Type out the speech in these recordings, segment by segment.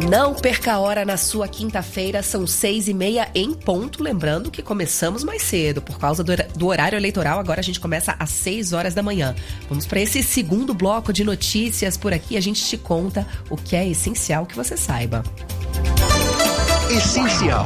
Não perca a hora na sua quinta-feira, são 6h30 em ponto. Lembrando que começamos mais cedo, por causa do horário eleitoral. Agora a gente começa às 6 horas da manhã. Vamos para esse segundo bloco de notícias. Por aqui a gente te conta o que é essencial que você saiba. Essencial.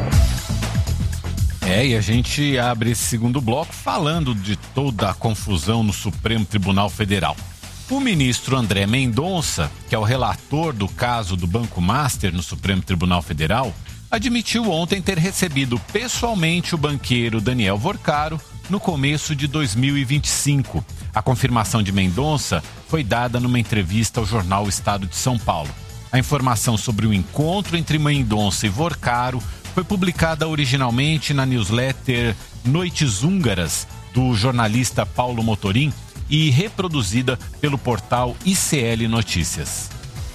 E a gente abre esse segundo bloco falando de toda a confusão no Supremo Tribunal Federal. O ministro André Mendonça, que é o relator do caso do Banco Master no Supremo Tribunal Federal, admitiu ontem ter recebido pessoalmente o banqueiro Daniel Vorcaro no começo de 2025. A confirmação de Mendonça foi dada numa entrevista ao jornal Estado de São Paulo. A informação sobre o encontro entre Mendonça e Vorcaro foi publicada originalmente na newsletter Noites Húngaras, do jornalista Paulo Motorim, e reproduzida pelo portal ICL Notícias.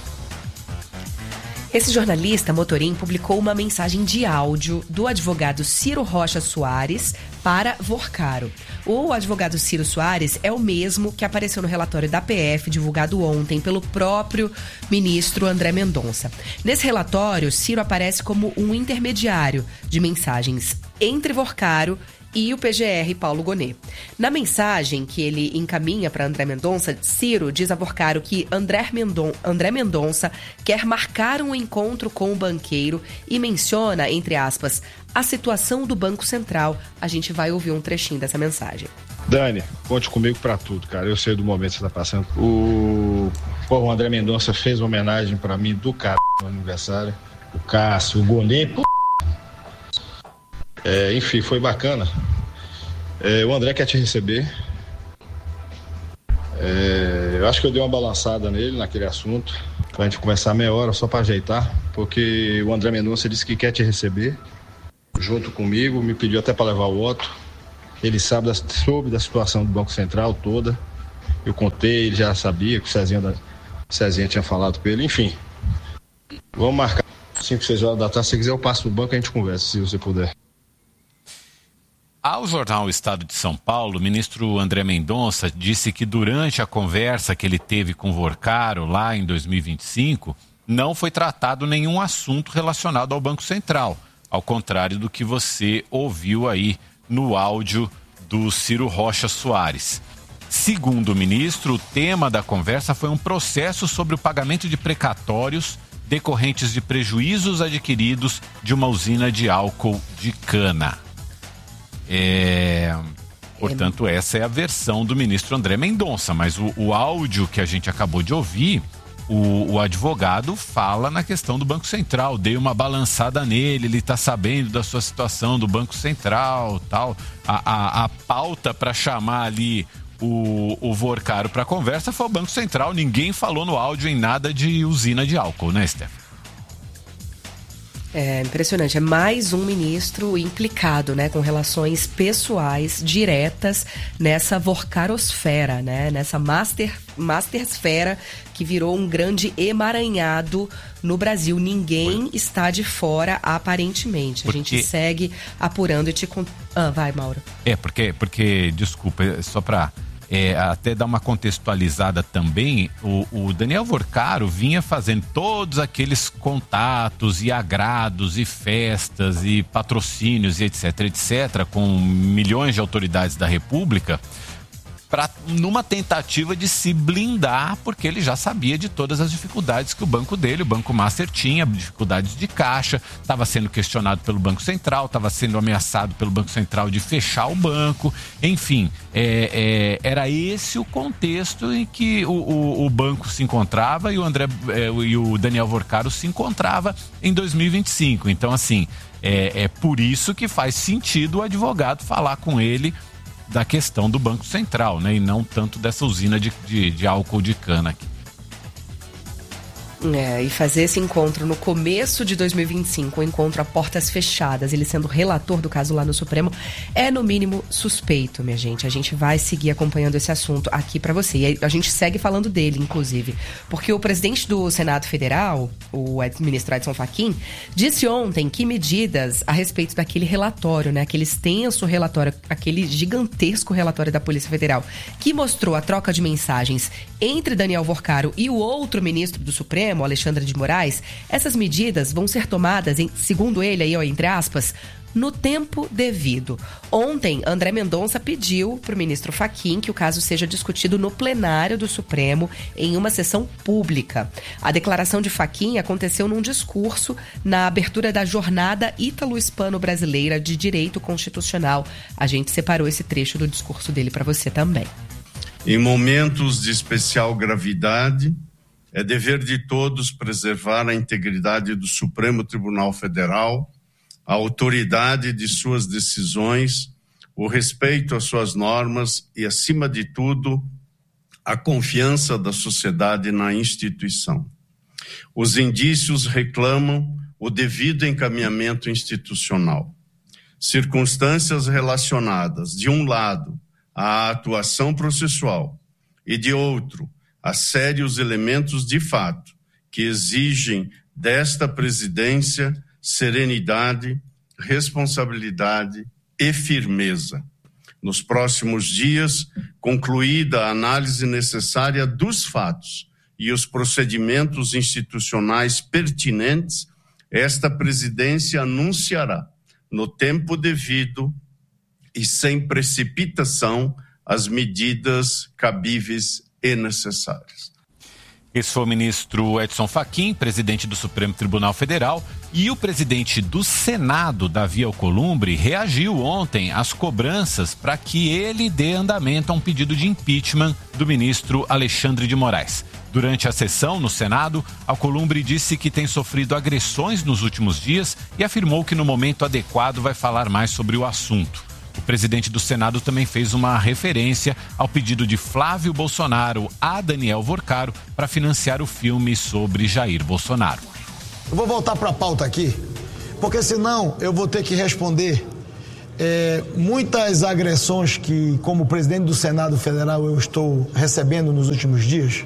Esse jornalista, Motorim, publicou uma mensagem de áudio do advogado Ciro Rocha Soares para Vorcaro. O advogado Ciro Soares é o mesmo que apareceu no relatório da PF, divulgado ontem pelo próprio ministro André Mendonça. Nesse relatório, Ciro aparece como um intermediário de mensagens entre Vorcaro e o PGR Paulo Gonet. Na mensagem que ele encaminha para André Mendonça, Ciro diz a Vorcaro que André Mendonça quer marcar um encontro com o banqueiro e menciona, entre aspas, a situação do Banco Central. A gente vai ouvir um trechinho dessa mensagem. Dani, conte comigo pra tudo, cara. Eu sei do momento que você tá passando. O André Mendonça fez uma homenagem pra mim do cara no aniversário. O Cássio, o Gonet, enfim, foi bacana. O André quer te receber. Eu acho que eu dei uma balançada nele naquele assunto, pra gente conversar meia hora só pra ajeitar, porque o André Mendonça disse que quer te receber junto comigo, me pediu até pra levar o Otto. Ele soube da situação do Banco Central toda. Eu contei, ele já sabia que o Cezinha tinha falado com ele. Enfim, vamos marcar 5, 6 horas da tarde. Se quiser eu passo no banco e a gente conversa, se você puder. Ao jornal Estado de São Paulo, o ministro André Mendonça disse que durante a conversa que ele teve com Vorcaro lá em 2025, não foi tratado nenhum assunto relacionado ao Banco Central, ao contrário do que você ouviu aí no áudio do Ciro Rocha Soares. Segundo o ministro, o tema da conversa foi um processo sobre o pagamento de precatórios decorrentes de prejuízos adquiridos de uma usina de álcool de cana. Portanto, essa é a versão do ministro André Mendonça, mas o áudio que a gente acabou de ouvir, o advogado fala na questão do Banco Central, dei uma balançada nele, ele está sabendo da sua situação do Banco Central, tal. A pauta para chamar ali o Vorcaro para conversa foi o Banco Central, ninguém falou no áudio em nada de usina de álcool, né, Steph? É impressionante, é mais um ministro implicado, né, com relações pessoais diretas nessa vorcarosfera, né, nessa mastersfera que virou um grande emaranhado no Brasil. Ninguém está de fora, aparentemente. A gente segue apurando e te... vai, Mauro. Porque, desculpa, só para... até dar uma contextualizada também, o Daniel Vorcaro vinha fazendo todos aqueles contatos e agrados e festas e patrocínios e etc, com milhões de autoridades da República, numa tentativa de se blindar, porque ele já sabia de todas as dificuldades que o banco dele, o Banco Master, tinha, dificuldades de caixa, estava sendo questionado pelo Banco Central, estava sendo ameaçado pelo Banco Central de fechar o banco, enfim, era esse o contexto em que o banco se encontrava e o Daniel Vorcaro se encontrava em 2025. Então, assim, é por isso que faz sentido o advogado falar com ele da questão do Banco Central, né? E não tanto dessa usina de álcool de cana aqui. E fazer esse encontro no começo de 2025, um encontro a portas fechadas, ele sendo relator do caso lá no Supremo, é no mínimo suspeito, minha gente. A gente vai seguir acompanhando esse assunto aqui pra você. E a gente segue falando dele, inclusive, porque o presidente do Senado Federal, o ministro Edson Fachin, disse ontem que medidas a respeito daquele relatório, né, aquele extenso relatório, aquele gigantesco relatório da Polícia Federal, que mostrou a troca de mensagens entre Daniel Vorcaro e o outro ministro do Supremo, Supremo, Alexandre de Moraes, essas medidas vão ser tomadas, segundo ele, aí, ó, entre aspas, no tempo devido. Ontem, André Mendonça pediu para o ministro Fachin que o caso seja discutido no plenário do Supremo em uma sessão pública. A declaração de Fachin aconteceu num discurso na abertura da Jornada Ítalo-Hispano-Brasileira de Direito Constitucional. A gente separou esse trecho do discurso dele para você também. Em momentos de especial gravidade, é dever de todos preservar a integridade do Supremo Tribunal Federal, a autoridade de suas decisões, o respeito às suas normas e, acima de tudo, a confiança da sociedade na instituição. Os indícios reclamam o devido encaminhamento institucional. Circunstâncias relacionadas, de um lado, à atuação processual e, de outro, a sérios elementos de fato que exigem desta presidência serenidade, responsabilidade e firmeza. Nos próximos dias, concluída a análise necessária dos fatos e os procedimentos institucionais pertinentes, esta presidência anunciará, no tempo devido e sem precipitação, as medidas cabíveis e necessárias. Esse foi o ministro Edson Fachin, presidente do Supremo Tribunal Federal, e o presidente do Senado, Davi Alcolumbre, reagiu ontem às cobranças para que ele dê andamento a um pedido de impeachment do ministro Alexandre de Moraes. Durante a sessão no Senado, Alcolumbre disse que tem sofrido agressões nos últimos dias e afirmou que no momento adequado vai falar mais sobre o assunto. O presidente do Senado também fez uma referência ao pedido de Flávio Bolsonaro a Daniel Vorcaro para financiar o filme sobre Jair Bolsonaro. Eu vou voltar para a pauta aqui, porque senão eu vou ter que responder muitas agressões que, como presidente do Senado Federal, eu estou recebendo nos últimos dias.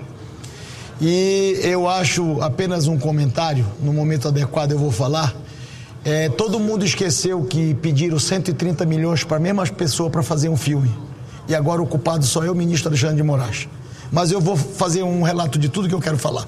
E eu acho apenas um comentário, no momento adequado eu vou falar. Todo mundo esqueceu que pediram 130 milhões para a mesma pessoa para fazer um filme. E agora o culpado só é o ministro Alexandre de Moraes. Mas eu vou fazer um relato de tudo que eu quero falar.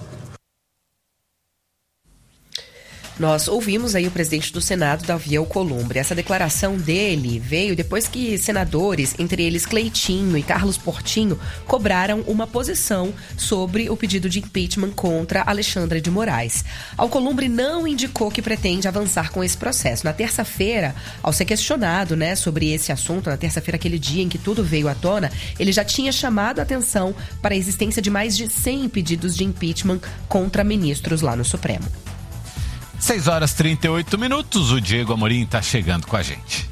Nós ouvimos aí o presidente do Senado, Davi Alcolumbre. Essa declaração dele veio depois que senadores, entre eles Cleitinho e Carlos Portinho, cobraram uma posição sobre o pedido de impeachment contra Alexandre de Moraes. Alcolumbre não indicou que pretende avançar com esse processo. Na terça-feira, ao ser questionado, sobre esse assunto, na terça-feira, aquele dia em que tudo veio à tona, ele já tinha chamado a atenção para a existência de mais de 100 pedidos de impeachment contra ministros lá no Supremo. 6h38, o Diego Amorim está chegando com a gente.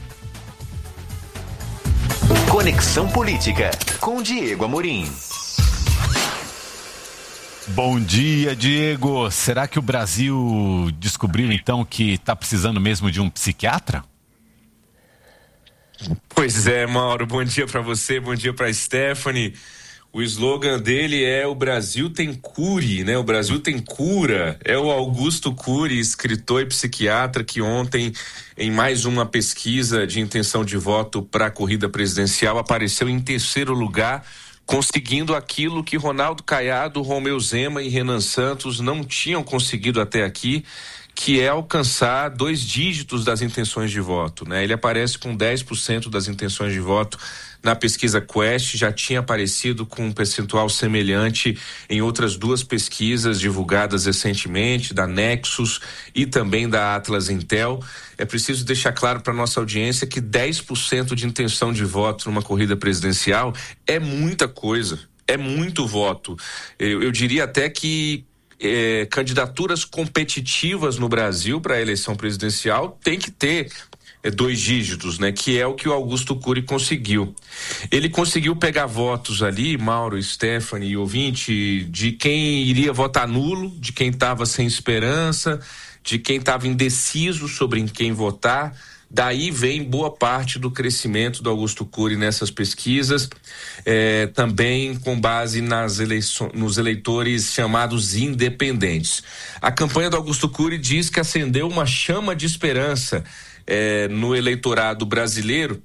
Conexão Política, com Diego Amorim. Bom dia, Diego. Será que o Brasil descobriu, então, que está precisando mesmo de um psiquiatra? Pois é, Mauro. Bom dia para você, bom dia para Stephanie. O slogan dele é: o Brasil tem cure, né? O Brasil tem cura. É o Augusto Cury, escritor e psiquiatra, que ontem, em mais uma pesquisa de intenção de voto para a corrida presidencial, apareceu em terceiro lugar, conseguindo aquilo que Ronaldo Caiado, Romeu Zema e Renan Santos não tinham conseguido até aqui, que é alcançar 2 dígitos das intenções de voto, né? Ele aparece com 10% das intenções de voto na pesquisa Quest, já tinha aparecido com um percentual semelhante em outras 2 pesquisas divulgadas recentemente, da Nexus e também da Atlas Intel. É preciso deixar claro para nossa audiência que 10% de intenção de voto numa corrida presidencial é muita coisa, é muito voto. Eu diria até que candidaturas competitivas no Brasil para a eleição presidencial tem que ter 2 dígitos, né? Que é o que o Augusto Cury conseguiu. Ele conseguiu pegar votos ali, Mauro, Stephanie e ouvinte, de quem iria votar nulo, de quem estava sem esperança, de quem estava indeciso sobre em quem votar. Daí vem boa parte do crescimento do Augusto Cury nessas pesquisas, também com base nos eleitores chamados independentes. A campanha do Augusto Cury diz que acendeu uma chama de esperança no eleitorado brasileiro.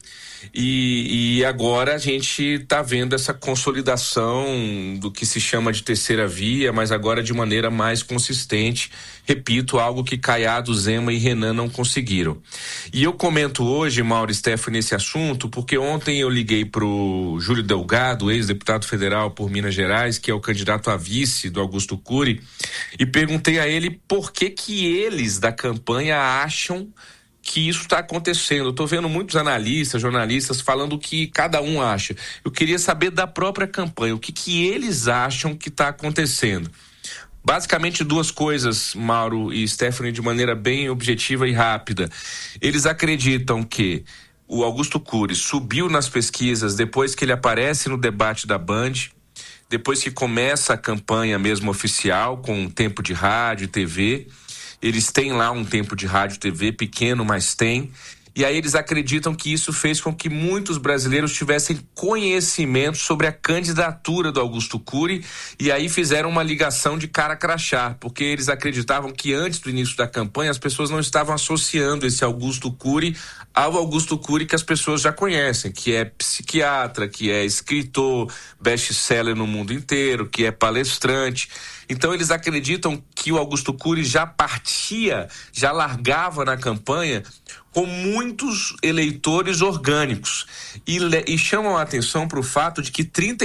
E agora a gente está vendo essa consolidação do que se chama de terceira via, mas agora de maneira mais consistente. Repito, algo que Caiado, Zema e Renan não conseguiram. E eu comento hoje, Mauro e Stephanie, nesse assunto, porque ontem eu liguei pro Júlio Delgado, ex-deputado federal por Minas Gerais, que é o candidato a vice do Augusto Cury, e perguntei a ele por que eles da campanha acham que isso está acontecendo. Eu estou vendo muitos analistas, jornalistas falando o que cada um acha. Eu queria saber da própria campanha, o que eles acham que está acontecendo. Basicamente duas coisas, Mauro e Stephanie, de maneira bem objetiva e rápida. Eles acreditam que o Augusto Cury subiu nas pesquisas depois que ele aparece no debate da Band, depois que começa a campanha mesmo oficial, com tempo de rádio e TV. Eles têm lá um tempo de rádio e TV pequeno, mas tem. E aí eles acreditam que isso fez com que muitos brasileiros tivessem conhecimento sobre a candidatura do Augusto Cury, e aí fizeram uma ligação de cara crachá, porque eles acreditavam que antes do início da campanha as pessoas não estavam associando esse Augusto Cury ao Augusto Cury que as pessoas já conhecem, que é psiquiatra, que é escritor, best-seller no mundo inteiro, que é palestrante. Então eles acreditam que o Augusto Cury já largava na campanha com muitos eleitores orgânicos e chamam a atenção para o fato de que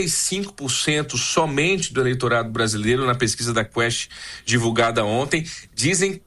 35% somente do eleitorado brasileiro, na pesquisa da Quest divulgada ontem, dizem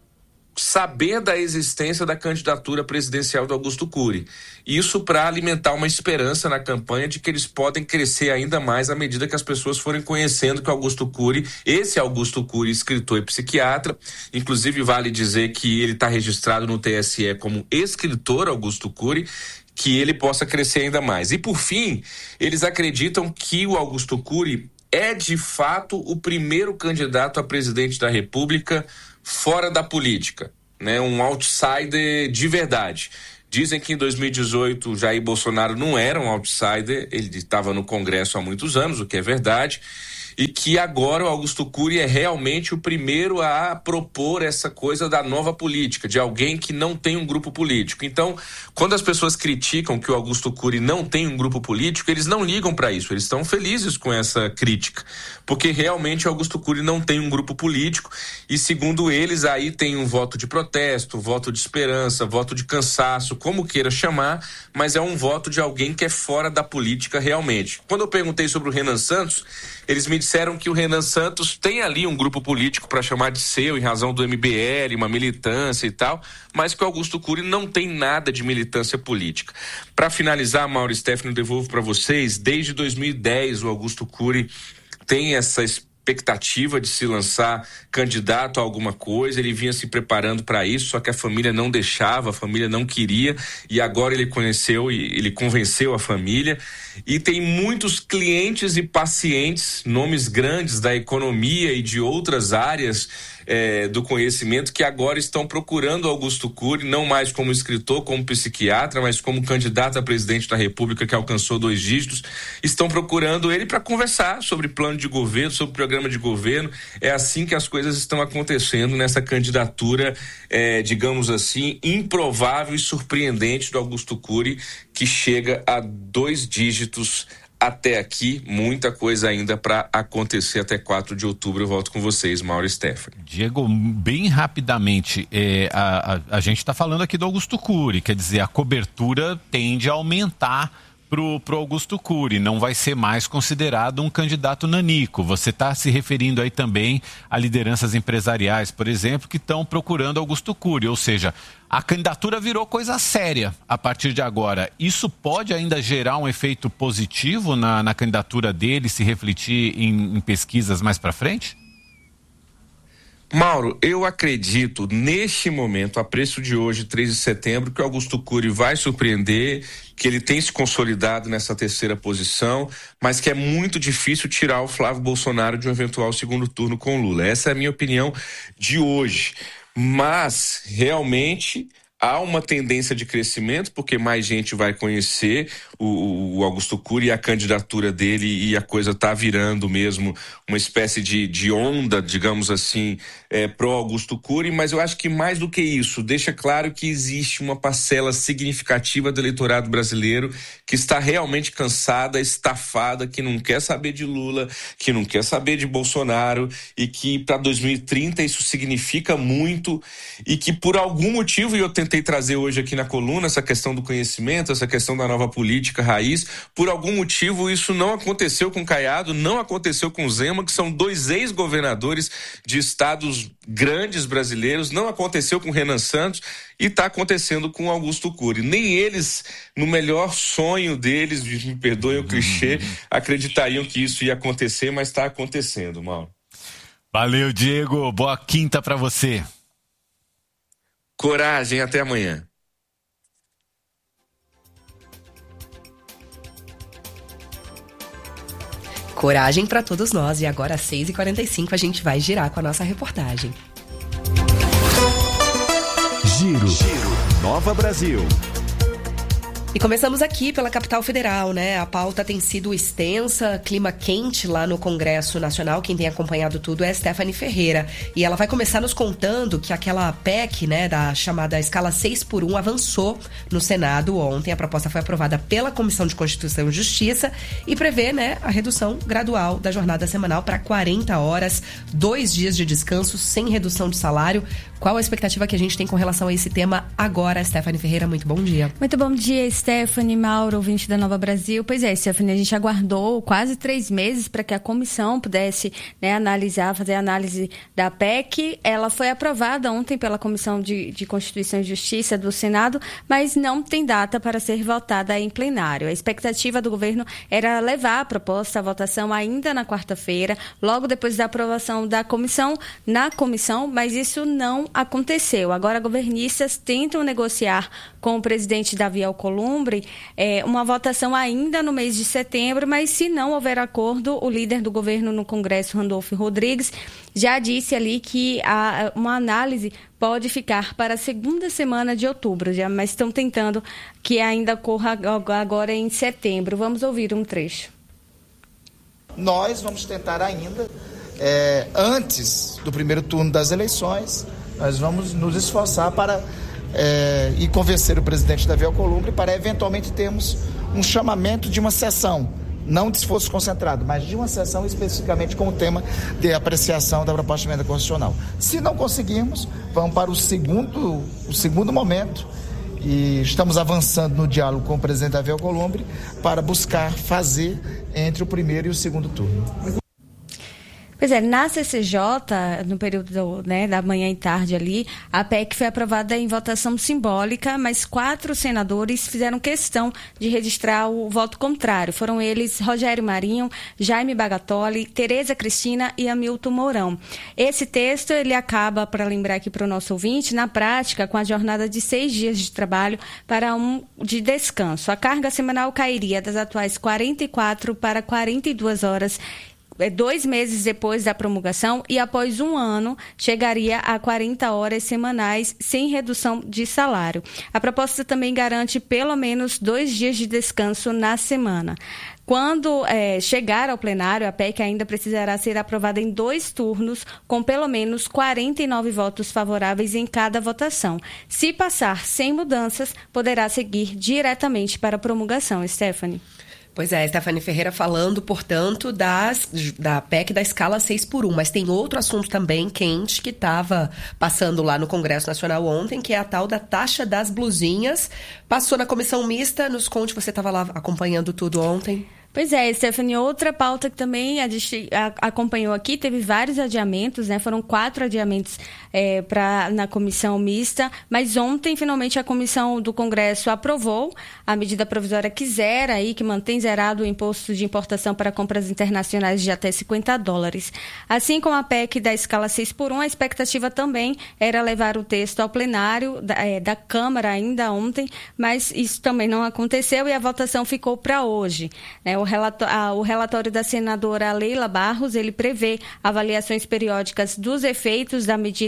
saber da existência da candidatura presidencial do Augusto Cury. Isso para alimentar uma esperança na campanha de que eles podem crescer ainda mais à medida que as pessoas forem conhecendo que Augusto Cury, esse Augusto Cury, escritor e psiquiatra, inclusive vale dizer que ele está registrado no TSE como escritor Augusto Cury, que ele possa crescer ainda mais. E por fim, eles acreditam que o Augusto Cury é de fato o primeiro candidato a presidente da República fora da política, né? Um outsider de verdade. Dizem que em 2018 Jair Bolsonaro não era um outsider, ele estava no Congresso há muitos anos, o que é verdade, e que agora o Augusto Cury é realmente o primeiro a propor essa coisa da nova política, de alguém que não tem um grupo político. Então, quando as pessoas criticam que o Augusto Cury não tem um grupo político, eles não ligam para isso, eles estão felizes com essa crítica, porque realmente o Augusto Cury não tem um grupo político e, segundo eles, aí tem um voto de protesto, voto de esperança, voto de cansaço, como queira chamar, mas é um voto de alguém que é fora da política realmente. Quando eu perguntei sobre o Renan Santos, eles me disseram que o Renan Santos tem ali um grupo político para chamar de seu, em razão do MBL, uma militância e tal, mas que o Augusto Cury não tem nada de militância política. Para finalizar, Mauro e Stephanie, eu devolvo para vocês, desde 2010 o Augusto Cury tem essa expectativa de se lançar candidato a alguma coisa, ele vinha se preparando para isso, só que a família não deixava, a família não queria, e agora ele convenceu a família, e tem muitos clientes e pacientes, nomes grandes da economia e de outras áreas do conhecimento, que agora estão procurando Augusto Cury, não mais como escritor, como psiquiatra, mas como candidato a presidente da República, que alcançou 2 dígitos, estão procurando ele para conversar sobre plano de governo, sobre programa de governo. É assim que as coisas estão acontecendo nessa candidatura, digamos assim, improvável e surpreendente do Augusto Cury, que chega a 2 dígitos até aqui. Muita coisa ainda para acontecer até 4 de outubro. Eu volto com vocês, Mauro e Stephanie. Diego, bem rapidamente, a gente está falando aqui do Augusto Cury, quer dizer, a cobertura tende a aumentar pro Augusto Cury, não vai ser mais considerado um candidato nanico. Você está se referindo aí também a lideranças empresariais, por exemplo, que estão procurando Augusto Cury, ou seja, a candidatura virou coisa séria a partir de agora. Isso pode ainda gerar um efeito positivo na candidatura dele, se refletir em pesquisas mais para frente? Mauro, eu acredito, neste momento, a preço de hoje, 3 de setembro, que o Augusto Cury vai surpreender, que ele tem se consolidado nessa terceira posição, mas que é muito difícil tirar o Flávio Bolsonaro de um eventual segundo turno com Lula. Essa é a minha opinião de hoje. Mas, realmente, há uma tendência de crescimento, porque mais gente vai conhecer o Augusto Cury e a candidatura dele, e a coisa está virando mesmo uma espécie de onda, digamos assim, pro Augusto Cury. Mas eu acho que mais do que isso, deixa claro que existe uma parcela significativa do eleitorado brasileiro que está realmente cansada, estafada, que não quer saber de Lula, que não quer saber de Bolsonaro, e que para 2030 isso significa muito, e que por algum motivo, e eu tentei trazer hoje aqui na coluna essa questão do conhecimento, essa questão da nova política raiz, por algum motivo isso não aconteceu com Caiado, não aconteceu com Zema, que são 2 ex-governadores de estados grandes brasileiros, não aconteceu com Renan Santos e está acontecendo com Augusto Cury. Nem eles, no melhor sonho deles, me perdoem o clichê, acreditariam que isso ia acontecer, mas está acontecendo, Mauro. Valeu, Diego. Boa quinta para você. Coragem, até amanhã. Coragem para todos nós. E agora às 6h45 a gente vai girar com a nossa reportagem. Giro. Nova Brasil. E começamos aqui pela capital federal, né? A pauta tem sido extensa, clima quente lá no Congresso Nacional. Quem tem acompanhado tudo é Stephanie Ferreira. E ela vai começar nos contando que aquela PEC, né, da chamada escala 6x1, avançou no Senado ontem. A proposta foi aprovada pela Comissão de Constituição e Justiça e prevê, né, a redução gradual da jornada semanal para 40 horas, 2 dias de descanso sem redução de salário. Qual a expectativa que a gente tem com relação a esse tema agora? Stephanie Ferreira, muito bom dia. Muito bom dia, Stephanie, Mauro, ouvinte da Nova Brasil. Pois é, Stephanie, a gente aguardou quase 3 meses para que a comissão pudesse, né, fazer a análise da PEC. Ela foi aprovada ontem pela Comissão de Constituição e Justiça do Senado, mas não tem data para ser votada em plenário. A expectativa do governo era levar a proposta à votação ainda na quarta-feira, logo depois da aprovação da comissão, mas isso não aconteceu. Agora, governistas tentam negociar com o presidente Davi Alcolumbre uma votação ainda no mês de setembro, mas se não houver acordo, o líder do governo no Congresso, Randolfo Rodrigues, já disse ali que uma análise pode ficar para a segunda semana de outubro, mas estão tentando que ainda ocorra agora em setembro. Vamos ouvir um trecho. Nós vamos tentar ainda, antes do primeiro turno das eleições, nós vamos nos esforçar para e convencer o presidente Davi Alcolumbre para eventualmente termos um chamamento de uma sessão, não de esforço concentrado, mas de uma sessão especificamente com o tema de apreciação da proposta de emenda constitucional. Se não conseguirmos, vamos para o segundo momento e estamos avançando no diálogo com o presidente Davi Alcolumbre para buscar fazer entre o primeiro e o segundo turno. Pois é, na CCJ, no período, né, da manhã e tarde ali, a PEC foi aprovada em votação simbólica, mas 4 senadores fizeram questão de registrar o voto contrário. Foram eles Rogério Marinho, Jaime Bagatoli, Tereza Cristina e Hamilton Mourão. Esse texto, ele acaba, para lembrar aqui para o nosso ouvinte, na prática, com a jornada de 6 dias de trabalho para 1 de descanso. A carga semanal cairia das atuais 44 para 42 horas, 2 meses depois da promulgação, e após 1 ano chegaria a 40 horas semanais sem redução de salário. A proposta também garante pelo menos 2 dias de descanso na semana. Quando chegar ao plenário, a PEC ainda precisará ser aprovada em 2 turnos, com pelo menos 49 votos favoráveis em cada votação. Se passar sem mudanças, poderá seguir diretamente para a promulgação. Stephanie. Pois é, Stephanie Ferreira falando, portanto, da PEC da escala 6x1, mas tem outro assunto também quente que estava passando lá no Congresso Nacional ontem, que é a tal da taxa das blusinhas. Passou na comissão mista, nos conte, você estava lá acompanhando tudo ontem. Pois é, Stephanie, outra pauta que também a gente acompanhou aqui, teve vários adiamentos, né? Foram 4 adiamentos na comissão mista, mas ontem, finalmente, a comissão do Congresso aprovou a medida provisória que mantém zerado o imposto de importação para compras internacionais de até $50. Assim como a PEC da escala 6x1, a expectativa também era levar o texto ao plenário da Câmara ainda ontem, mas isso também não aconteceu e a votação ficou para hoje, né? O relatório da senadora Leila Barros, ele prevê avaliações periódicas dos efeitos da medida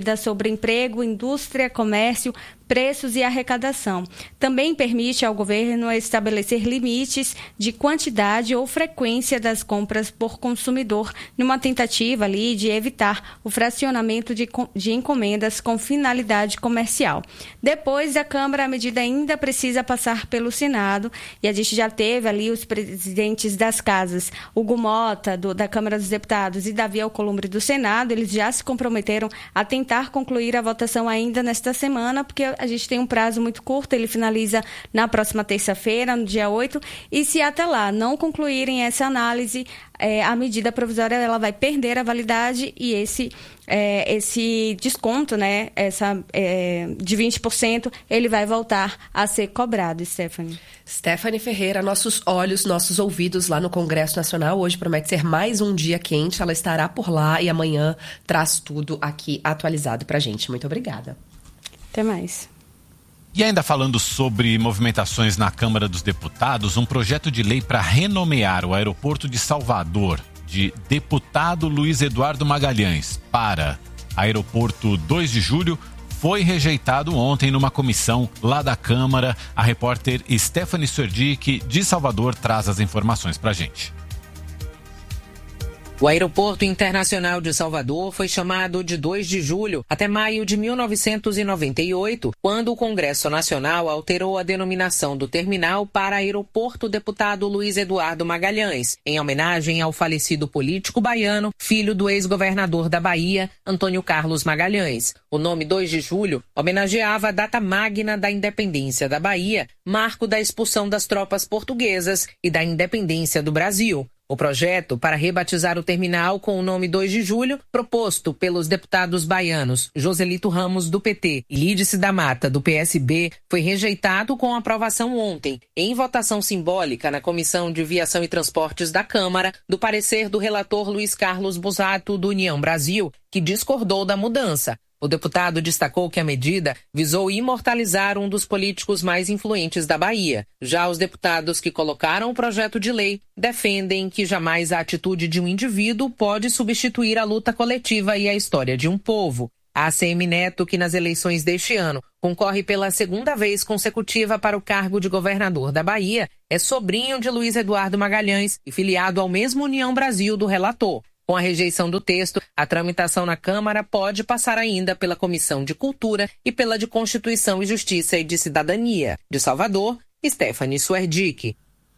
medida sobre emprego, indústria, comércio, preços e arrecadação. Também permite ao governo estabelecer limites de quantidade ou frequência das compras por consumidor, numa tentativa ali de evitar o fracionamento de encomendas com finalidade comercial. Depois da Câmara, a medida ainda precisa passar pelo Senado, e a gente já teve ali os presidentes das casas, Hugo Mota, da Câmara dos Deputados, e Davi Alcolumbre do Senado. Eles já se comprometeram a tentar concluir a votação ainda nesta semana, porque a gente tem um prazo muito curto, ele finaliza na próxima terça-feira, no dia 8, e se até lá não concluírem essa análise, a medida provisória ela vai perder a validade, e esse desconto, né, de 20%, ele vai voltar a ser cobrado, Stephanie Ferreira, nossos olhos, nossos ouvidos lá no Congresso Nacional. Hoje promete ser mais um dia quente, ela estará por lá e amanhã traz tudo aqui atualizado pra gente. Muito obrigada. Até mais. E ainda falando sobre movimentações na Câmara dos Deputados, um projeto de lei para renomear o aeroporto de Salvador de Deputado Luiz Eduardo Magalhães para Aeroporto 2 de Julho foi rejeitado ontem numa comissão lá da Câmara. A repórter Stephanie Suerdick, de Salvador, traz as informações para a gente. O Aeroporto Internacional de Salvador foi chamado de 2 de julho até maio de 1998, quando o Congresso Nacional alterou a denominação do terminal para Aeroporto Deputado Luiz Eduardo Magalhães, em homenagem ao falecido político baiano, filho do ex-governador da Bahia, Antônio Carlos Magalhães. O nome 2 de julho homenageava a data magna da independência da Bahia, marco da expulsão das tropas portuguesas e da independência do Brasil. O projeto para rebatizar o terminal com o nome 2 de julho, proposto pelos deputados baianos Joselito Ramos, do PT, e Lídice da Mata, do PSB, foi rejeitado com aprovação ontem, em votação simbólica na Comissão de Viação e Transportes da Câmara, do parecer do relator Luiz Carlos Busato, do União Brasil, que discordou da mudança. O deputado destacou que a medida visou imortalizar um dos políticos mais influentes da Bahia. Já os deputados que colocaram o projeto de lei defendem que jamais a atitude de um indivíduo pode substituir a luta coletiva e a história de um povo. A ACM Neto, que nas eleições deste ano concorre pela segunda vez consecutiva para o cargo de governador da Bahia, é sobrinho de Luiz Eduardo Magalhães e filiado ao mesmo União Brasil do relator. Com a rejeição do texto, a tramitação na Câmara pode passar ainda pela Comissão de Cultura e pela de Constituição e Justiça e de Cidadania. De Salvador, Stephanie Suerdick.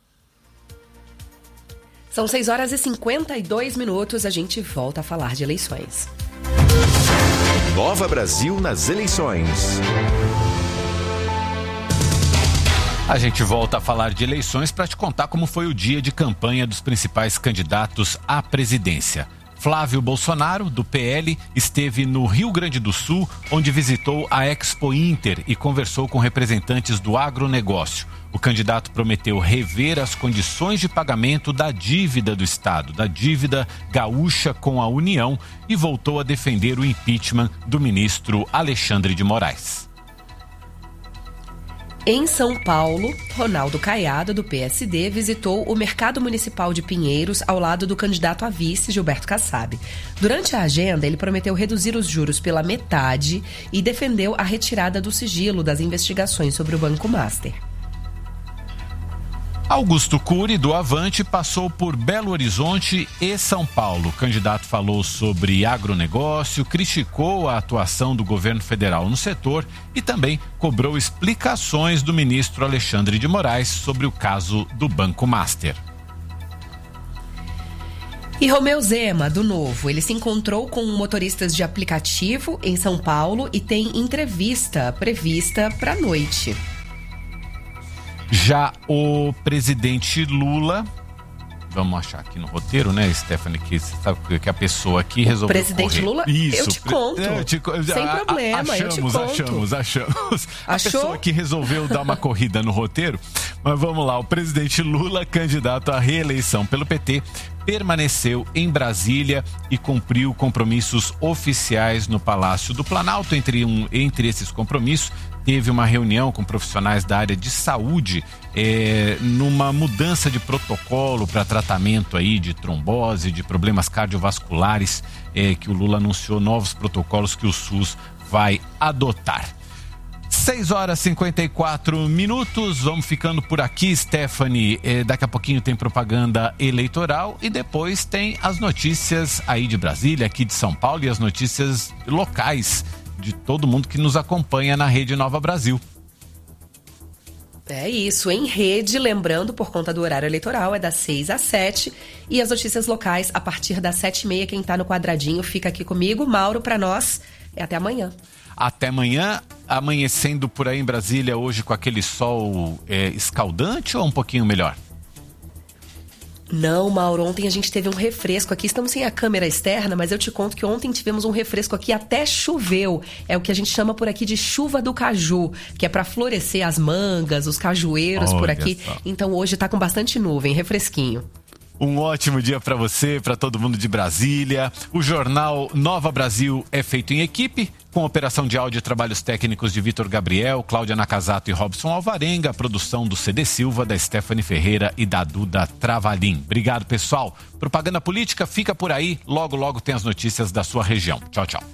São 6h52, a gente volta a falar de eleições. Nova Brasil nas eleições. A gente volta a falar de eleições para te contar como foi o dia de campanha dos principais candidatos à presidência. Flávio Bolsonaro, do PL, esteve no Rio Grande do Sul, onde visitou a Expo Inter e conversou com representantes do agronegócio. O candidato prometeu rever as condições de pagamento da dívida do Estado, da dívida gaúcha com a União, e voltou a defender o impeachment do ministro Alexandre de Moraes. Em São Paulo, Ronaldo Caiado, do PSD, visitou o Mercado Municipal de Pinheiros ao lado do candidato a vice, Gilberto Kassab. Durante a agenda, ele prometeu reduzir os juros pela metade e defendeu a retirada do sigilo das investigações sobre o Banco Master. Augusto Cury, do Avante, passou por Belo Horizonte e São Paulo. O candidato falou sobre agronegócio, criticou a atuação do governo federal no setor e também cobrou explicações do ministro Alexandre de Moraes sobre o caso do Banco Master. E Romeu Zema, do Novo, ele se encontrou com motoristas de aplicativo em São Paulo e tem entrevista prevista para a noite. Já o presidente Lula, vamos achar aqui no roteiro, né, Stephanie, que você sabe que a pessoa que resolveu o presidente correr. Lula, Isso, eu te conto. Sem problema, eu te conto. Achamos. Achou? A pessoa que resolveu dar uma corrida no roteiro. Mas vamos lá, o presidente Lula, candidato à reeleição pelo PT, permaneceu em Brasília e cumpriu compromissos oficiais no Palácio do Planalto. Entre esses compromissos, teve uma reunião com profissionais da área de saúde numa mudança de protocolo para tratamento aí de trombose, de problemas cardiovasculares, que o Lula anunciou novos protocolos que o SUS vai adotar. 6h54, vamos ficando por aqui, Stephanie. Daqui a pouquinho tem propaganda eleitoral e depois tem as notícias aí de Brasília, aqui de São Paulo e as notícias locais de todo mundo que nos acompanha na Rede Nova Brasil. É isso, em rede, lembrando, por conta do horário eleitoral, é das 6 às 7 e as notícias locais a partir das 7h30. Quem tá no quadradinho fica aqui comigo. Mauro, pra nós, é até amanhã. Até amanhã, amanhecendo por aí em Brasília hoje com aquele sol escaldante ou um pouquinho melhor? Não, Mauro, ontem a gente teve um refresco aqui, estamos sem a câmera externa, mas eu te conto que ontem tivemos um refresco aqui, até choveu. É o que a gente chama por aqui de chuva do caju, que é para florescer as mangas, os cajueiros por aqui. Só. Então hoje tá com bastante nuvem, refresquinho. Um ótimo dia para você, para todo mundo de Brasília. O jornal Nova Brasil é feito em equipe, com operação de áudio e trabalhos técnicos de Vitor Gabriel, Cláudia Nakazato e Robson Alvarenga, a produção do CD Silva, da Stephanie Ferreira e da Duda Travalim. Obrigado, pessoal. Propaganda política fica por aí, logo, logo tem as notícias da sua região. Tchau, tchau.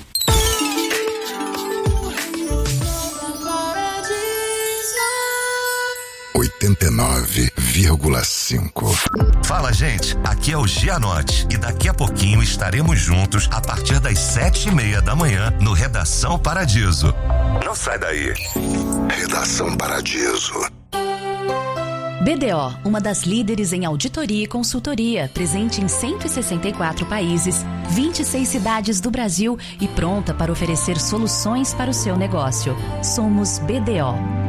89,5. Fala, gente, aqui é o Gianotti e daqui a pouquinho estaremos juntos a partir das 7h30 da manhã no Redação Paradiso. Não sai daí. Redação Paradiso. BDO, uma das líderes em auditoria e consultoria, presente em 164 países, 26 cidades do Brasil e pronta para oferecer soluções para o seu negócio. Somos BDO.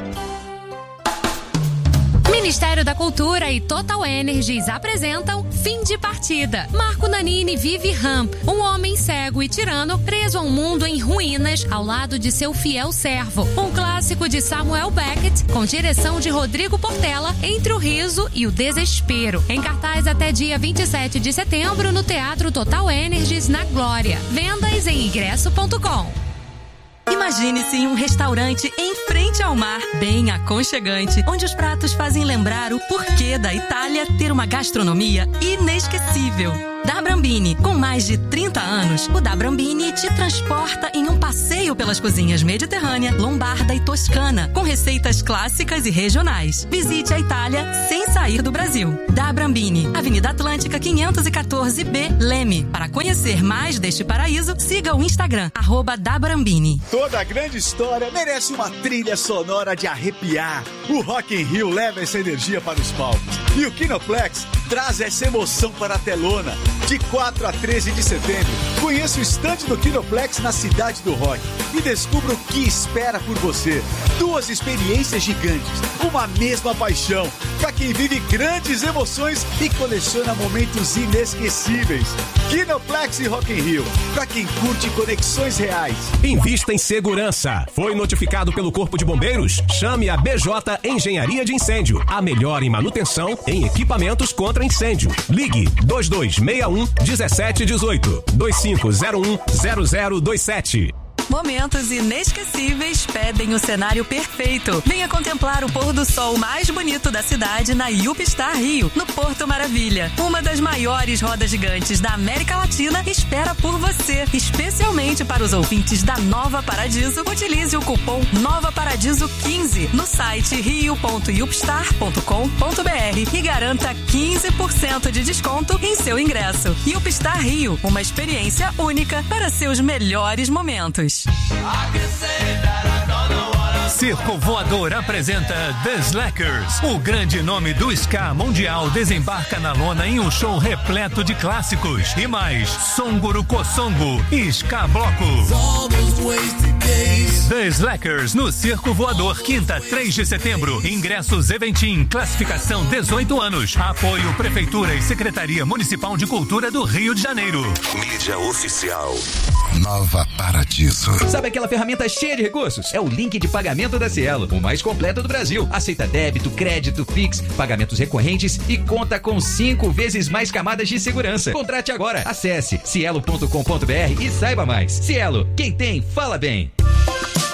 Ministério da Cultura e Total Energies apresentam Fim de Partida. Marco Nanini vive Ramp, um homem cego e tirano preso a um mundo em ruínas ao lado de seu fiel servo. Um clássico de Samuel Beckett com direção de Rodrigo Portela, entre o riso e o desespero. Em cartaz até dia 27 de setembro no Teatro Total Energies na Glória. Vendas em ingresso.com. Imagine-se em um restaurante em frente ao mar, bem aconchegante, onde os pratos fazem lembrar o porquê da Itália ter uma gastronomia inesquecível. Da Brambini, com mais de 30 anos, o Da Brambini te transporta em um passeio pelas cozinhas mediterrânea, lombarda e toscana, com receitas clássicas e regionais. Visite a Itália sem sair do Brasil. Da Brambini, Avenida Atlântica 514B, Leme. Para conhecer mais deste paraíso, siga o Instagram, @dabrambini. Toda grande história merece uma trilha sonora de arrepiar. O Rock in Rio leva essa energia para os palcos. E o Kinoplex traz essa emoção para a telona. De 4 a 13 de setembro, conheça o estande do Kinoplex na Cidade do Rock e descubra o que espera por você. 2 experiências gigantes, uma mesma paixão, para quem vive grandes emoções e coleciona momentos inesquecíveis. Kinoplex e Rock in Rio, para quem curte conexões reais. Invista em segurança. Foi notificado pelo Corpo de Bombeiros? Chame a BJ Engenharia de Incêndio, a melhor em manutenção em equipamentos contra incêndio. Ligue 2261 1718 2501 0027. Momentos inesquecíveis pedem o cenário perfeito. Venha contemplar o pôr do sol mais bonito da cidade na UpStar Rio, no Porto Maravilha. Uma das maiores rodas gigantes da América Latina espera por você. Especialmente para os ouvintes da Nova Paradiso, utilize o cupom NOVAParadiso15 no site rio.upstar.com.br e garanta 15% de desconto em seu ingresso. UpStar Rio, uma experiência única para seus melhores momentos. Circo Voador apresenta The Slackers. O grande nome do ska mundial desembarca na lona em um show repleto de clássicos. E mais, Songuru Kosongo e Ska Bloco. The The Slackers no Circo Voador, quinta, 3 de setembro. Ingressos Eventim, classificação 18 anos. Apoio Prefeitura e Secretaria Municipal de Cultura do Rio de Janeiro. Mídia oficial. Nova Paradiso. Sabe aquela ferramenta cheia de recursos? É o link de pagamento da Cielo, o mais completo do Brasil. Aceita débito, crédito, Pix, pagamentos recorrentes e conta com 5 vezes mais camadas de segurança. Contrate agora. Acesse cielo.com.br e saiba mais. Cielo, quem tem, fala bem.